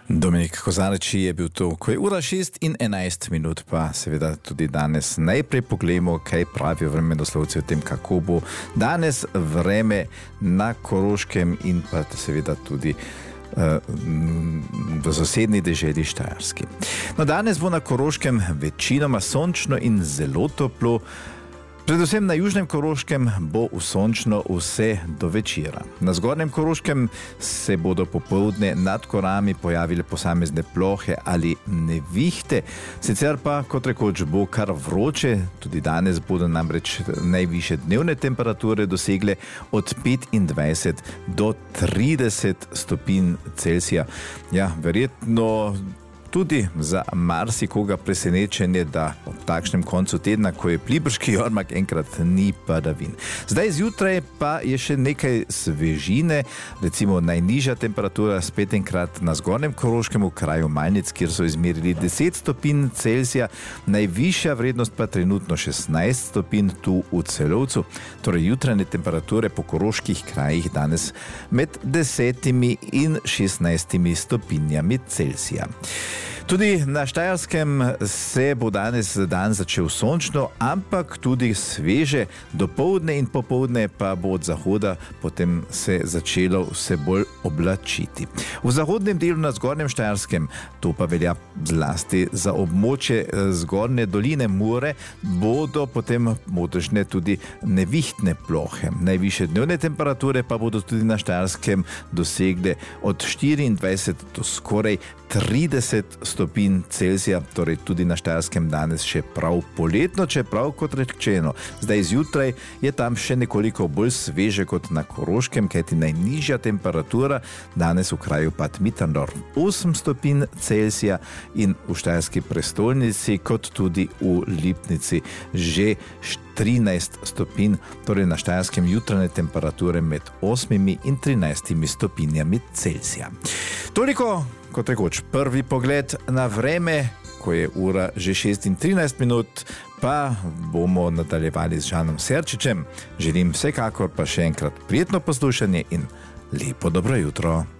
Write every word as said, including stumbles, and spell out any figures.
Dominik Kozarec je bil to, ko je ura šest in enajst minut, pa seveda tudi danes najprej pogledamo, kaj pravijo vremenoslovci o tem, kako bo danes vreme na Koroškem in pa seveda tudi uh, v sosednji deželi Štajerski. No, danes bo na Koroškem večinoma sončno in zelo toplo. Predvsem na južnem Koroškem bo sončno vse do večera. Na zgornjem Koroškem se bodo popoldne nad gorami pojavile posamezne plohe ali nevihte. Sicer pa, kot rekoč, bo kar vroče. Tudi danes bodo namreč najvišje dnevne temperature dosegle od petindvajset do trideset stopinj Celzija. Ja, verjetno tudi za marsikoga presenečenje, da ob takšnem koncu tedna, ko je pliberški jormak, enkrat ni padavin. Zdaj zjutraj pa je še nekaj svežine, recimo najnižja temperatura spet enkrat na zgornjem Koroškem v kraju Malnic, kjer so izmerili deset stopinj Celzija, najvišja vrednost pa trenutno šestnajst stopinj tu v Celovcu. Torej jutranje temperature po koroških krajih danes med desetimi in šestnajstimi stopinjami Celzija. Tudi na Štajerskem se bo danes dan začel sončno, ampak tudi sveže. Dopoldne in popoldne pa bo od zahoda potem se začelo vse bolj oblačiti. V zahodnem delu na zgornjem Štajerskem, to pa velja zlasti za območje zgornje doline Mure, bodo potem možne tudi nevihtne plohe. Najvišje dnevne temperature pa bodo tudi na Štajerskem dosegle od štiriindvajset do skoraj trideset stopinj Celzija, torej tudi na Štajerskem danes še prav poletno, čeprav kot rečeno, zdaj zjutraj je tam še nekoliko bolj sveže kot na Koroškem, kajti najnižja temperatura danes v kraju Bad Mitterndorf osem stopinj Celzija in v štajerski prestolnici kot tudi v Lipnici že trinajst stopinj, torej na Štajerskem jutranje temperature med osmimi in trinajstimi stopinjami Celzija. Toliko, kot rekoč, prvi pogled na vreme, ko je ura že šest in trinajst minut, pa bomo nadaljevali z Žanom Serčičem. Želim vsekakor pa še enkrat prijetno poslušanje in lepo dobro jutro.